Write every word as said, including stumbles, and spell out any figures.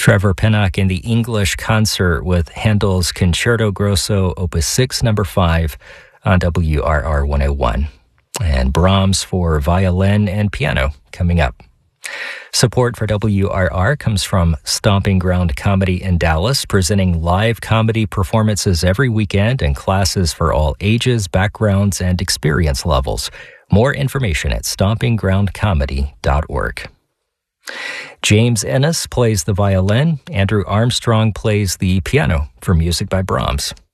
Trevor Pinnock in the English concert with Handel's Concerto Grosso, Opus six, number five, on W R R one oh one. And Brahms for violin and piano coming up. Support for W R R comes from Stomping Ground Comedy in Dallas, presenting live comedy performances every weekend and classes for all ages, backgrounds, and experience levels. More information at stomping ground comedy dot org. James Ennis plays the violin. Andrew Armstrong plays the piano for music by Brahms.